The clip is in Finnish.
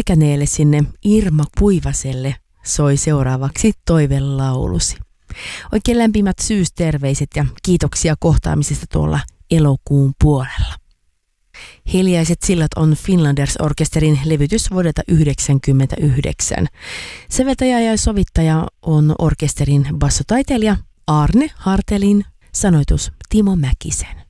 Pälkäneelle sinne Irma Puivaselle soi seuraavaksi toivelaulusi. Oikein lämpimät syysterveiset ja kiitoksia kohtaamisesta tuolla elokuun puolella. Hiljaiset sillat on Finlanders-orkesterin levytys vuodelta 1999. Säveltäjä ja sovittaja on orkesterin bassotaiteilija Arne Hartelin, sanoitus Timo Mäkisen.